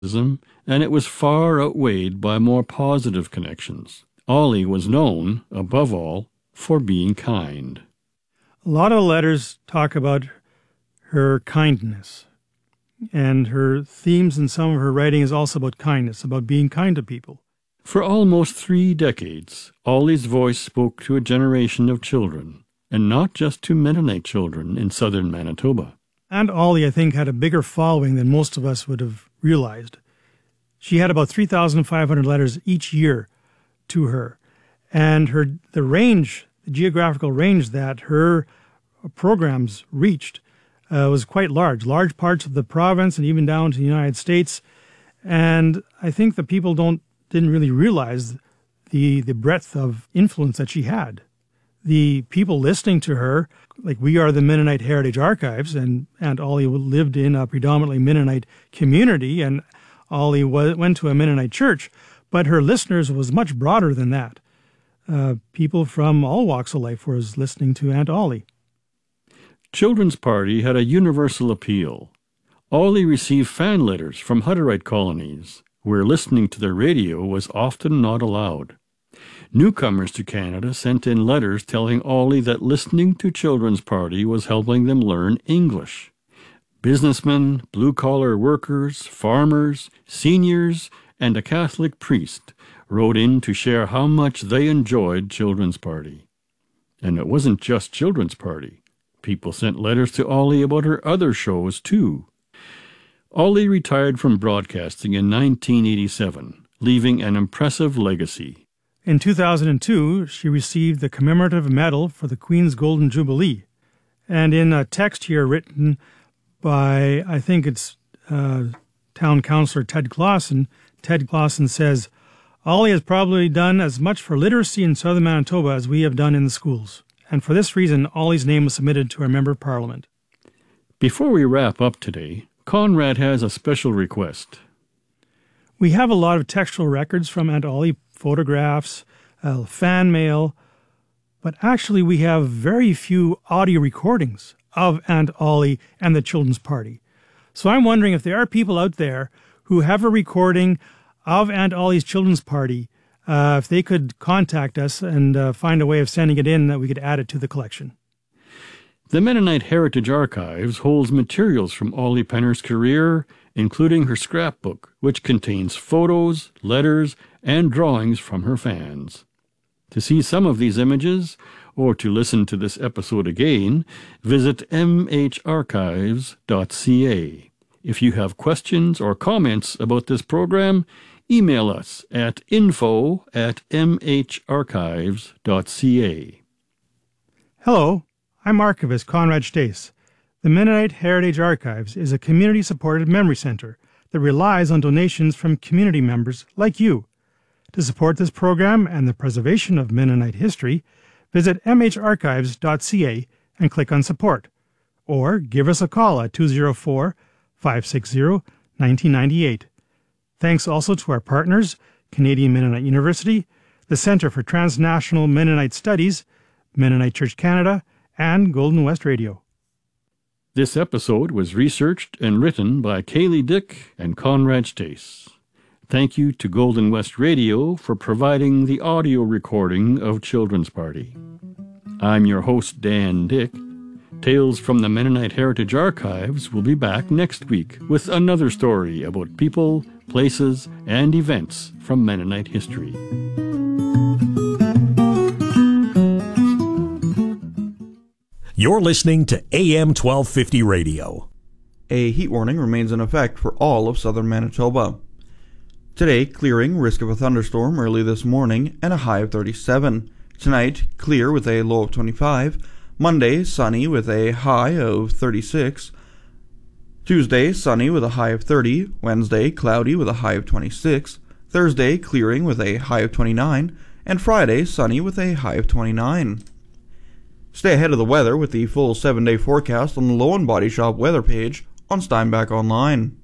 and it was far outweighed by more positive connections. Ollie was known, above all, for being kind. A lot of letters talk about her kindness, and her themes in some of her writing is also about kindness, about being kind to people. For almost 3 decades, Ollie's voice spoke to a generation of children, and not just to Mennonite children in southern Manitoba. Aunt Ollie, I think, had a bigger following than most of us would have realized. She had about 3,500 letters each year to her, and the geographical range that her programs reached was quite large parts of the province and even down to the United States. And I think the people didn't really realize the breadth of influence that she had. The people listening to her, like we are the Mennonite Heritage Archives, and Aunt Ollie lived in a predominantly Mennonite community, and Ollie went to a Mennonite church, but her listeners was much broader than that. People from all walks of life was listening to Aunt Ollie. Children's Party had a universal appeal. Ollie received fan letters from Hutterite colonies, where listening to the radio was often not allowed. Newcomers to Canada sent in letters telling Ollie that listening to Children's Party was helping them learn English. Businessmen, blue-collar workers, farmers, seniors, and a Catholic priest wrote in to share how much they enjoyed Children's Party. And it wasn't just Children's Party. People sent letters to Ollie about her other shows, too. Ollie retired from broadcasting in 1987, leaving an impressive legacy. In 2002, she received the Commemorative Medal for the Queen's Golden Jubilee. And in a text here written by, I think it's Town Councillor Ted Clausen says, Ollie has probably done as much for literacy in southern Manitoba as we have done in the schools. And for this reason, Ollie's name was submitted to our Member of Parliament. Before we wrap up today, Conrad has a special request. We have a lot of textual records from Aunt Ollie, photographs, fan mail, but actually we have very few audio recordings of Aunt Ollie and the Children's Party. So I'm wondering if there are people out there who have a recording of Aunt Ollie's Children's Party, if they could contact us and find a way of sending it in that we could add it to the collection. The Mennonite Heritage Archives holds materials from Ollie Penner's career, including her scrapbook, which contains photos, letters, and drawings from her fans. To see some of these images, or to listen to this episode again, visit mharchives.ca. If you have questions or comments about this program, email us at info@mharchives.ca. Hello, I'm Archivist Conrad Stace. The Mennonite Heritage Archives is a community-supported memory center that relies on donations from community members like you. To support this program and the preservation of Mennonite history, visit mharchives.ca and click on Support, or give us a call at 204-560-1998. Thanks also to our partners, Canadian Mennonite University, the Centre for Transnational Mennonite Studies, Mennonite Church Canada, and Golden West Radio. This episode was researched and written by Kaylee Dick and Conrad Stace. Thank you to Golden West Radio for providing the audio recording of Children's Party. I'm your host, Dan Dick. Tales from the Mennonite Heritage Archives will be back next week with another story about people, places, and events from Mennonite history. You're listening to AM 1250 Radio. A heat warning remains in effect for all of southern Manitoba. Today, clearing, risk of a thunderstorm early this morning, and a high of 37. Tonight, clear with a low of 25. Monday, sunny with a high of 36. Tuesday, sunny with a high of 30. Wednesday, cloudy with a high of 26. Thursday, clearing with a high of 29. And Friday, sunny with a high of 29. Stay ahead of the weather with the full 7-day forecast on the Lowen Body Shop weather page on Steinbach Online.